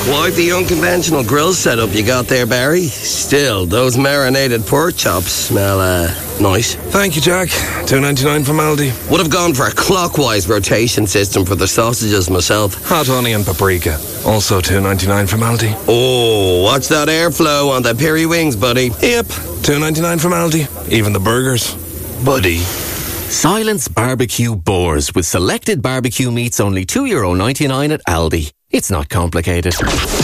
Quite the unconventional grill setup you got there, Barry. Still, those marinated pork chops smell, nice. Thank you, Jack. $2.99 from Aldi. Would have gone for a clockwise rotation system for the sausages myself. Hot onion paprika. Also $2.99 from Aldi. Oh, watch that airflow on the peri wings, buddy. Yep. $2.99 from Aldi. Even the burgers. Buddy. Silence Barbecue Boars with selected barbecue meats only €2.99 at Aldi. It's not complicated.